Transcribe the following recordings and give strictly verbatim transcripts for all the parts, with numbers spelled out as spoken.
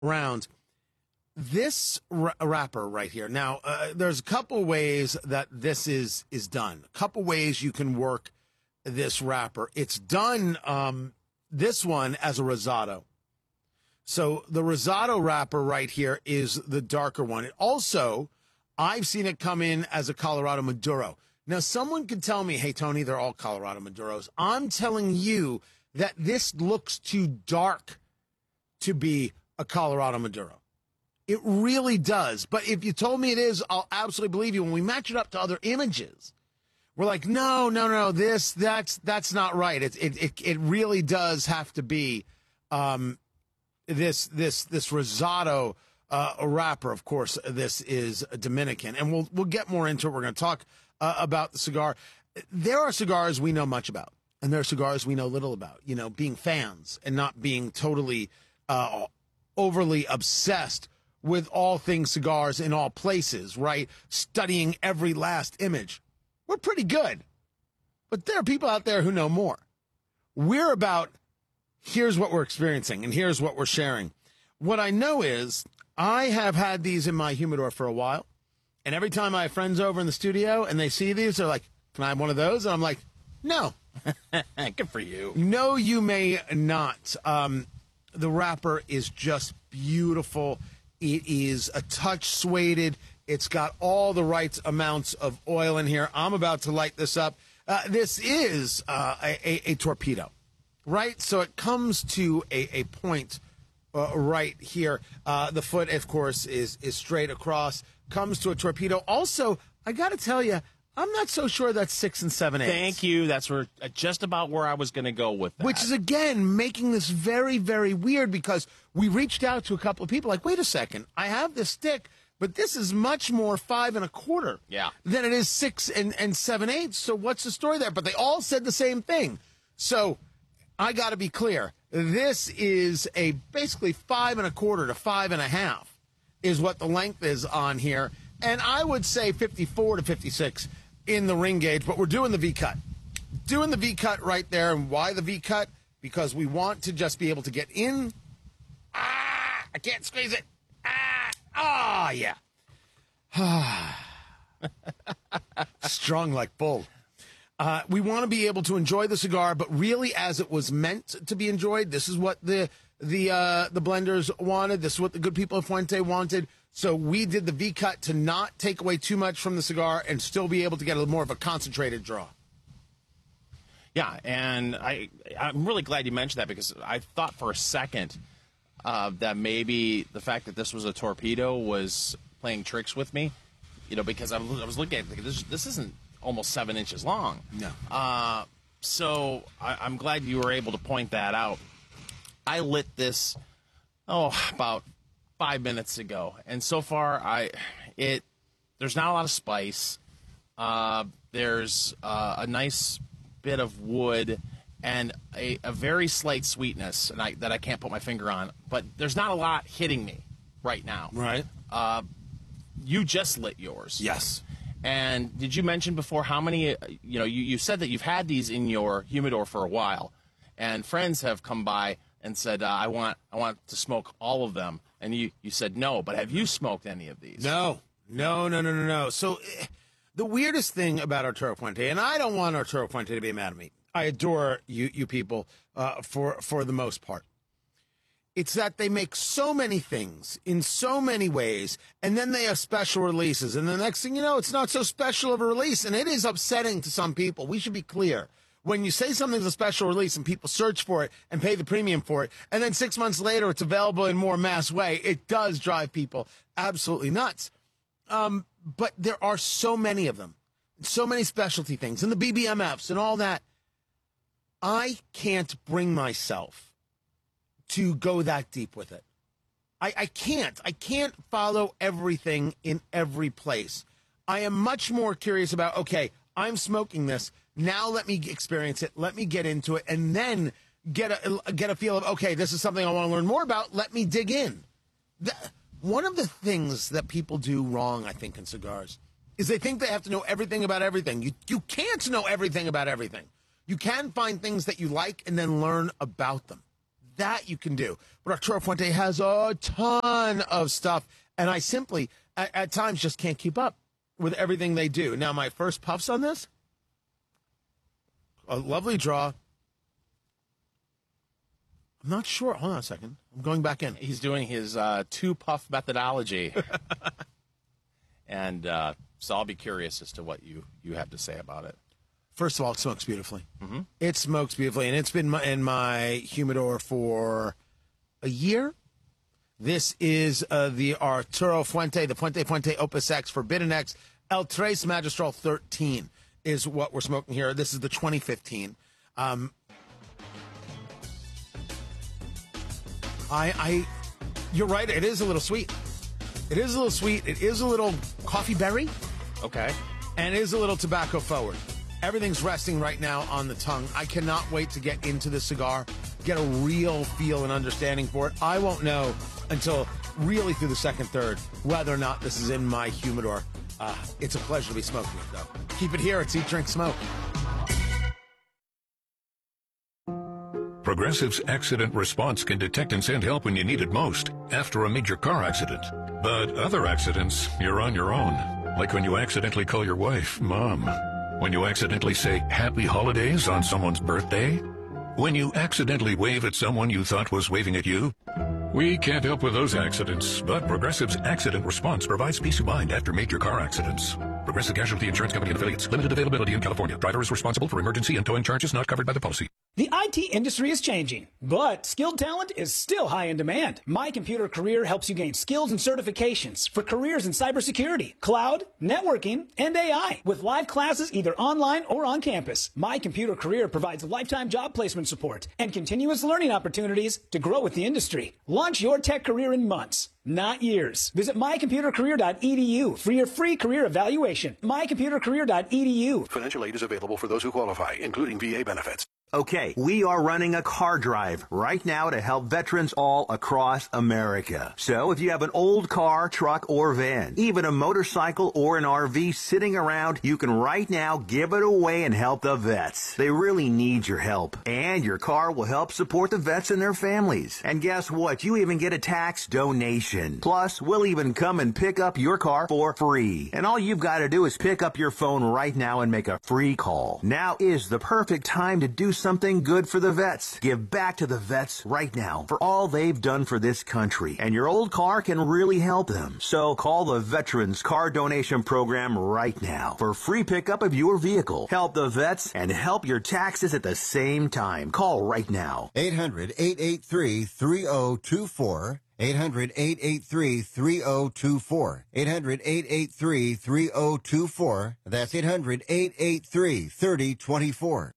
round. This r- wrapper right here. Now, uh, there's a couple ways that this is is done. A couple ways you can work this wrapper. It's done, um, this one, as a Rosado. So the Rosado wrapper right here is the darker one. It also, I've seen it come in as a Colorado Maduro. Now, someone could tell me, hey, Tony, they're all Colorado Maduros. I'm telling you that this looks too dark to be a Colorado Maduro. It really does. But if you told me it is, I'll absolutely believe you. When we match it up to other images, we're like, no, no, no, this, that's, that's not right. It, it, it, it really does have to be, um, this, this, this Rosado, uh, wrapper. Of course, this is a Dominican, and we'll, we'll get more into it. We're going to talk, uh, about the cigar. There are cigars we know much about, and there are cigars we know little about, you know, being fans and not being totally, uh, overly obsessed with all things cigars in all places, right? Studying every last image. We're pretty good. But there are people out there who know more. We're about, here's what we're experiencing, and here's what we're sharing. What I know is, I have had these in my humidor for a while, and every time I have friends over in the studio and they see these, they're like, can I have one of those? And I'm like, no. Good for you. No, you may not. Um, the wrapper is just beautiful. It is a touch suede. It's got all the right amounts of oil in here. I'm about to light this up. Uh, this is uh, a, a, a torpedo, right? So it comes to a, a point uh, right here. Uh, the foot, of course, is is straight across. Comes to a torpedo. Also, I got to tell you, I'm not so sure that's six and seven eighths. Thank you. That's where, uh, just about where I was going to go with that. Which is, again, making this very, very weird, because we reached out to a couple of people like, wait a second, I have this stick, but this is much more five and a quarter yeah. than it is six and, and seven eighths. So what's the story there? But they all said the same thing. So I got to be clear. This is a basically five and a quarter to five and a half is what the length is on here. And I would say fifty-four to fifty-six in the ring gauge, but we're doing the V-cut. Doing the V-cut right there. And why the V-cut? Because we want to just be able to get in. Ah, I can't squeeze it. Ah, ah, yeah. Strong like bull. Uh, we want to be able to enjoy the cigar, but really as it was meant to be enjoyed. This is what the the uh, the blenders wanted. This is what the good people of Fuente wanted. So we did the V-cut to not take away too much from the cigar and still be able to get a more of a concentrated draw. Yeah, and I, I'm really glad you mentioned that, because I thought for a second uh, that maybe the fact that this was a torpedo was playing tricks with me, you know, because I was, I was looking at it, this, this isn't almost seven inches long. No. Uh, so I, I'm glad you were able to point that out. I lit this, oh, about five minutes ago, and so far, I it there's not a lot of spice. Uh, there's uh, a nice bit of wood and a, a very slight sweetness, and I, that I can't put my finger on. But there's not a lot hitting me right now. Right. Uh, you just lit yours. Yes. And did you mention before how many? You know, you, you said that you've had these in your humidor for a while, and friends have come by and said, uh, "I want, I want to smoke all of them." And you, you said no, but have you smoked any of these? No, no, no, no, no, no. So eh, the weirdest thing about Arturo Fuente, and I don't want Arturo Fuente to be mad at me. I adore you, you people, uh, for for the most part. It's that they make so many things in so many ways, and then they have special releases, and the next thing you know, it's not so special of a release, and it is upsetting to some people. We should be clear. When you say something's a special release and people search for it and pay the premium for it, and then six months later it's available in more mass way, it does drive people absolutely nuts. Um, but there are so many of them, so many specialty things, and the B B M Fs and all that. I can't bring myself to go that deep with it. I, I can't. I can't follow everything in every place. I am much more curious about, okay, I'm smoking this. Now let me experience it. Let me get into it, and then get a get a feel of, okay, this is something I want to learn more about. Let me dig in. The, one of the things that people do wrong, I think, in cigars is they think they have to know everything about everything. You you can't know everything about everything. You can find things that you like and then learn about them. that you can do. But Arturo Fuente has a ton of stuff, and I simply, at, at times, just can't keep up with everything they do. Now, my first puffs on this, a lovely draw. I'm not sure. Hold on a second. I'm going back in. He's doing his uh, two-puff methodology. and uh, so I'll be curious as to what you, you have to say about it. First of all, it smokes beautifully. Mm-hmm. It smokes beautifully, and it's been my, in my humidor for a year. This is uh, the Arturo Fuente, the Fuente Fuente Opus X Forbidden X El Tres Magistral thirteen is what we're smoking here. This is the twenty fifteen. Um, I, I, you're right. It is a little sweet. It is a little sweet. It is a little coffee berry. Okay. And it is a little tobacco forward. Everything's resting right now on the tongue. I cannot wait to get into the cigar, get a real feel and understanding for it. I won't know until really through the second, third, whether or not this is in my humidor. Uh, it's a pleasure to be smoking it, though. Keep it here. It's Eat, Drink, Smoke. Progressive's accident response can detect and send help when you need it most, after a major car accident. But other accidents, you're on your own. Like when you accidentally call your wife Mom. When you accidentally say Happy Holidays on someone's birthday. When you accidentally wave at someone you thought was waving at you. We can't help with those accidents, but Progressive's accident response provides peace of mind after major car accidents. Progressive Casualty Insurance Company and affiliates. Limited availability in California. Driver is responsible for emergency and towing charges not covered by the policy. The I T industry is changing, but skilled talent is still high in demand. My Computer Career helps you gain skills and certifications for careers in cybersecurity, cloud, networking, and A I. With live classes either online or on campus, My Computer Career provides lifetime job placement support and continuous learning opportunities to grow with the industry. Launch your tech career in months, not years. Visit my computer career dot e d u for your free career evaluation. my computer career dot e d u. Financial aid is available for those who qualify, including V A benefits. Okay, we are running a car drive right now to help veterans all across America. So if you have an old car, truck, or van, even a motorcycle or an R V sitting around, you can right now give it away and help the vets. They really need your help. And your car will help support the vets and their families. And guess what? You even get a tax donation. Plus, we'll even come and pick up your car for free. And all you've got to do is pick up your phone right now and make a free call. Now is the perfect time to do something good for the vets. Give back to the vets right now for all they've done for this country. And your old car can really help them. So call the Veterans Car Donation Program right now for free pickup of your vehicle. Help the vets and help your taxes at the same time. Call right now. eight hundred, eight eight three, three oh two four. eight hundred, eight eight three, three oh two four. eight hundred, eight eight three, three oh two four. That's eight hundred, eight eight three, three oh two four.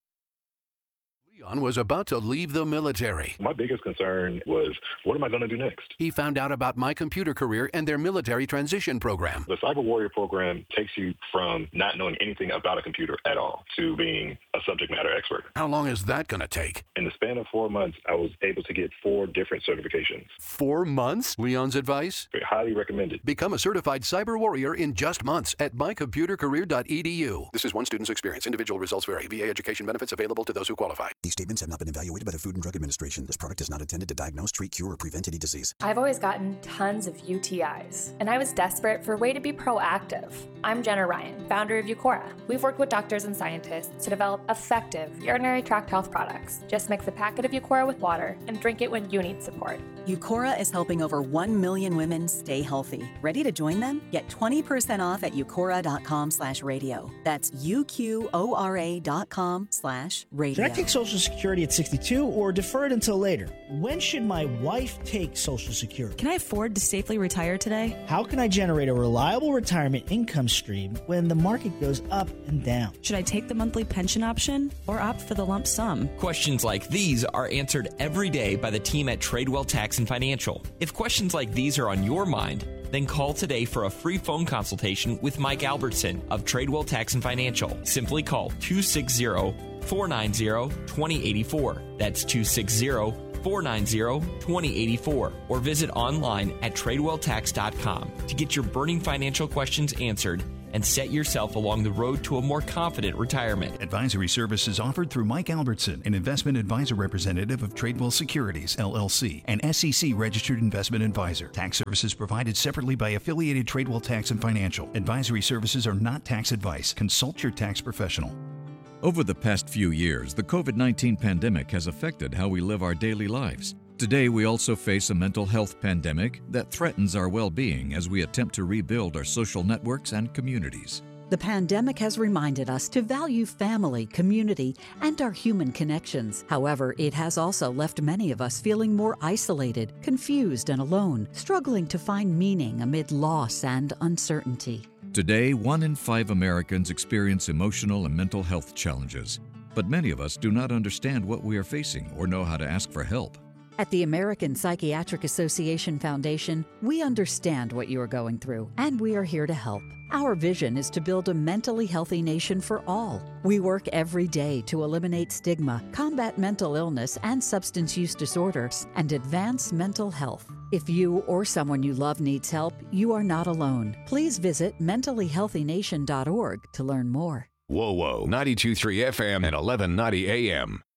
Leon was about to leave the military. My biggest concern was, what am I going to do next? He found out about My Computer Career and their military transition program. The Cyber Warrior program takes you from not knowing anything about a computer at all to being a subject matter expert. How long is that going to take? In the span of four months, I was able to get four different certifications. Four months? Leon's advice? Highly recommended. Become a certified cyber warrior in just months at my computer career dot e d u. This is one student's experience. Individual results vary. V A education benefits available to those who qualify. These statements have not been evaluated by the Food and Drug Administration. This product is not intended to diagnose, treat, cure, or prevent any disease. I've always gotten tons of U T Is, and I was desperate for a way to be proactive. I'm Jenna Ryan, founder of Eucora. We've worked with doctors and scientists to develop effective urinary tract health products. Just mix a packet of Eucora with water and drink it when you need support. Eucora is helping over one million women stay healthy. Ready to join them? Get twenty percent off at eucora dot com slash radio. That's U Q O R A dot com slash radio. Should I take Social Security at sixty-two or defer it until later? When should my wife take Social Security? Can I afford to safely retire today? How can I generate a reliable retirement income stream when the market goes up and down? Should I take the monthly pension option or opt for the lump sum? Questions like these are answered every day by the team at Tradewell Tax and Financial. If questions like these are on your mind, then call today for a free phone consultation with Mike Albertson of Tradewell Tax and Financial. Simply call two six zero, four nine zero, two zero eight four. That's two six zero, four nine zero, two zero eight four or visit online at tradewell tax dot com to get your burning financial questions answered and set yourself along the road to a more confident retirement. Advisory services offered through Mike Albertson, an investment advisor representative of Tradewell Securities, L L C, an S E C-registered investment advisor. Tax services provided separately by affiliated Tradewell Tax and Financial. Advisory services are not tax advice. Consult your tax professional. Over the past few years, the COVID nineteen pandemic has affected how we live our daily lives. Today, we also face a mental health pandemic that threatens our well-being as we attempt to rebuild our social networks and communities. The pandemic has reminded us to value family, community, and our human connections. However, it has also left many of us feeling more isolated, confused, and alone, struggling to find meaning amid loss and uncertainty. Today, one in five Americans experience emotional and mental health challenges, but many of us do not understand what we are facing or know how to ask for help. At the American Psychiatric Association Foundation, we understand what you are going through, and we are here to help. Our vision is to build a mentally healthy nation for all. We work every day to eliminate stigma, combat mental illness and substance use disorders, and advance mental health. If you or someone you love needs help, you are not alone. Please visit mentally healthy nation dot org to learn more. Whoa, whoa, ninety-two point three F M and eleven ninety A M.